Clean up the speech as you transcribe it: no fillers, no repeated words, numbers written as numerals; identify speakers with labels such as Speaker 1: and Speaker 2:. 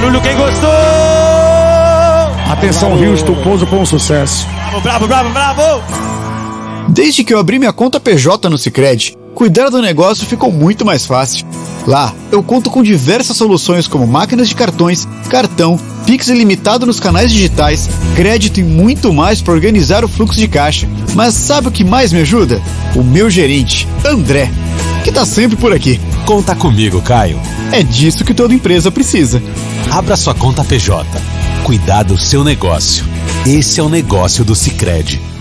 Speaker 1: barulho quem gostou!
Speaker 2: Atenção, Rio Estuposo com sucesso.
Speaker 1: Bravo, bravo, bravo, bravo!
Speaker 3: Desde que eu abri minha conta PJ no Sicredi, cuidar do negócio ficou muito mais fácil. Lá, eu conto com diversas soluções como máquinas de cartões, cartão, Pix ilimitado nos canais digitais, crédito e muito mais para organizar o fluxo de caixa. Mas sabe o que mais me ajuda? O meu gerente, André, que tá sempre por aqui.
Speaker 4: Conta comigo, Caio.
Speaker 3: É disso que toda empresa precisa.
Speaker 4: Abra sua conta PJ. Cuidar do seu negócio. Esse é o negócio do Sicredi.